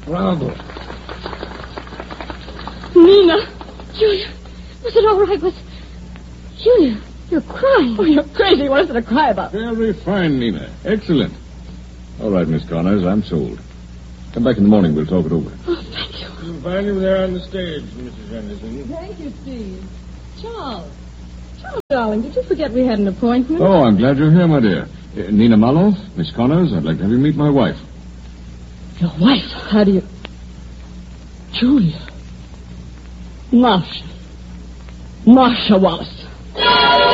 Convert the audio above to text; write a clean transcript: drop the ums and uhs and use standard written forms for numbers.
Bravo. Nina! Julia! Was it all right? Julia, you're crying. Oh, you're crazy. What is there to cry about? Very fine, Nina. Excellent. All right, Miss Connors, I'm sold. Come back in the morning. We'll talk it over. Oh, thank you. You'll find him there on the stage, Mrs. Henderson. Thank you, Steve. Charles, darling, did you forget we had an appointment? Oh, I'm glad you're here, my dear. Nina Maloff, Miss Connors, I'd like to have you meet my wife. Your wife? How do you... Julia. Marcia Wallace.